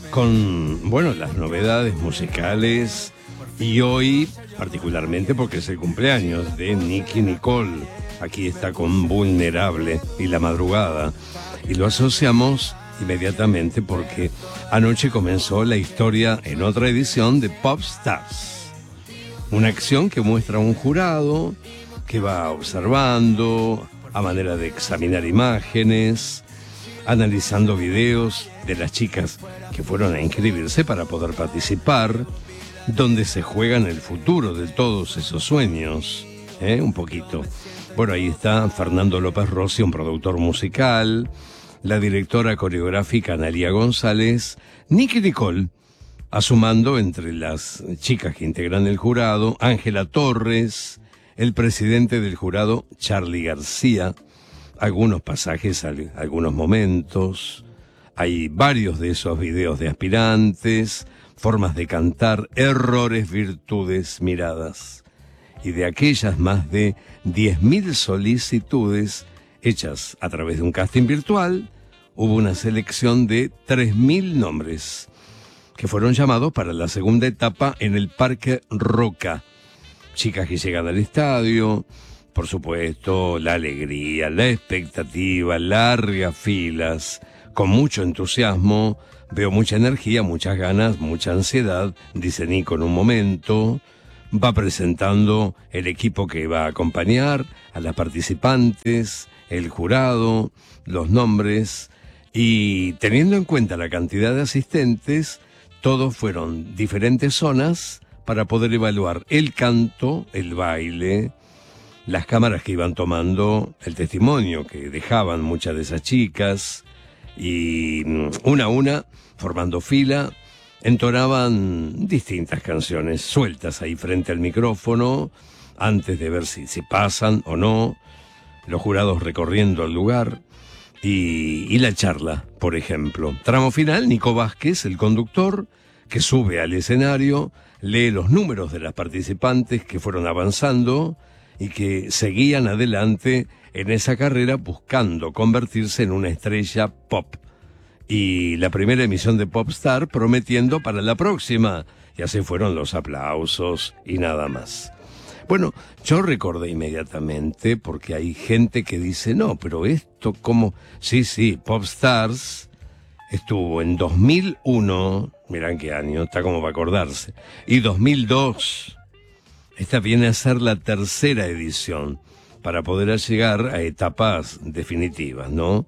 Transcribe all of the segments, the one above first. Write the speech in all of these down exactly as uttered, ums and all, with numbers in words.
con, bueno, las novedades musicales y hoy, particularmente porque es el cumpleaños de Nicki Nicole. Aquí está con Vulnerable y La Madrugada. Y lo asociamos inmediatamente porque anoche comenzó la historia en otra edición de Pop Stars. Una acción que muestra a un jurado que va observando a manera de examinar imágenes, analizando videos de las chicas que fueron a inscribirse para poder participar, donde se juegan el futuro de todos esos sueños, ¿eh? Un poquito. Bueno, ahí está Fernando López Rossi, un productor musical, la directora coreográfica Analia González, Nicki Nicole, asumando entre las chicas que integran el jurado, Ángela Torres, el presidente del jurado, Charly García, algunos pasajes, algunos momentos. Hay varios de esos videos de aspirantes, formas de cantar, errores, virtudes, miradas. Y de aquellas más de diez mil solicitudes hechas a través de un casting virtual, hubo una selección de tres mil nombres que fueron llamados para la segunda etapa en el Parque Roca. Chicas que llegan al estadio, por supuesto, la alegría, la expectativa, largas filas, con mucho entusiasmo, veo mucha energía, muchas ganas, mucha ansiedad, dice Nico en un momento, va presentando el equipo que va a acompañar, a las participantes, el jurado, los nombres, y teniendo en cuenta la cantidad de asistentes, todos fueron diferentes zonas para poder evaluar el canto, el baile, las cámaras que iban tomando, el testimonio que dejaban muchas de esas chicas, y una a una, formando fila, entonaban distintas canciones sueltas ahí frente al micrófono, antes de ver si, si pasan o no, los jurados recorriendo el lugar, y, y la charla, por ejemplo. Tramo final, Nico Vázquez, el conductor, que sube al escenario, lee los números de las participantes que fueron avanzando y que seguían adelante en esa carrera buscando convertirse en una estrella pop. Y la primera emisión de Popstar prometiendo para la próxima. Y así fueron los aplausos y nada más. Bueno, yo recordé inmediatamente porque hay gente que dice, no, pero esto como... Sí, sí, Popstars estuvo en dos mil uno, mirá qué año, está como para acordarse, y dos mil dos. Esta viene a ser la tercera edición para poder llegar a etapas definitivas, ¿no?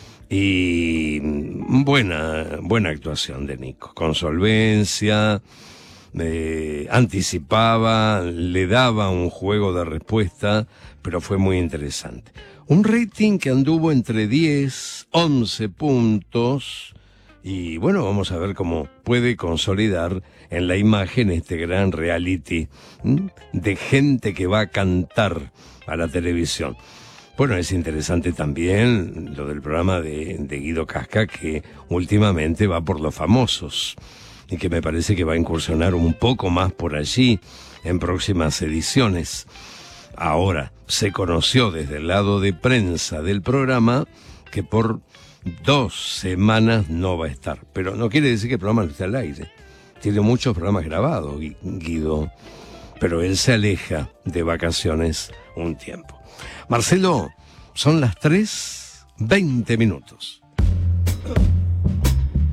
Y buena, buena actuación de Nico, con solvencia, eh, anticipaba, le daba un juego de respuesta, pero fue muy interesante. Un rating que anduvo entre diez, once puntos, y bueno, vamos a ver cómo puede consolidar en la imagen este gran reality ¿m? de gente que va a cantar a la televisión. Bueno, es interesante también lo del programa de, de Guido Casca, que últimamente va por los famosos y que me parece que va a incursionar un poco más por allí en próximas ediciones. Ahora, se conoció desde el lado de prensa del programa que por dos semanas no va a estar. Pero no quiere decir que el programa no esté al aire. Tiene muchos programas grabados, Guido, pero él se aleja de vacaciones un tiempo. Marcelo, son las tres, veinte minutos.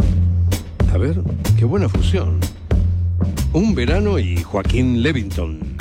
A ver, qué buena fusión. Un verano y Joaquín Levington.